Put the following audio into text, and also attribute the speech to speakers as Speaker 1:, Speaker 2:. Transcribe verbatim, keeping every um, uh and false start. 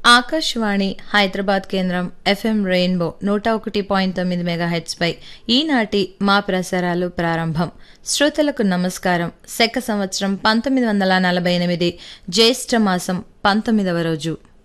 Speaker 1: ఆకాశవాణి హైదరాబాద్ కేంద్రం FM rainbow నూట ఒకటి పాయింట్ తొమ్మిది మెగాహెట్స్ పై ఈనాటి మా ప్రసారాలు ప్రారంభం. శ్రోతలకు నమస్కారం. శక సంవత్సరం పంతొమ్మిది వందల నలభై ఎనిమిది జ్యేష్ఠ మాసం పంతొమ్మిదవ రోజు.